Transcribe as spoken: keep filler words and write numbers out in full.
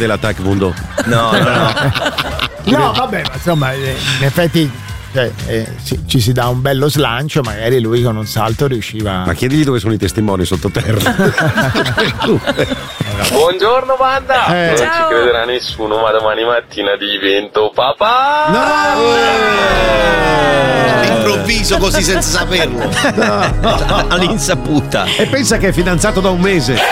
dell'Attack Mundo. No, no, no. No, vabbè, ma insomma, in effetti cioè, eh, ci, ci si dà un bello slancio, magari lui con un salto riusciva. Ma chiedigli dove sono i testimoni sottoterra. Buongiorno banda, Eh. non Ciao. ci crederà nessuno, ma domani mattina divento papà. All'improvviso, così senza saperlo. No. All'insaputa. E pensa che è fidanzato da un mese.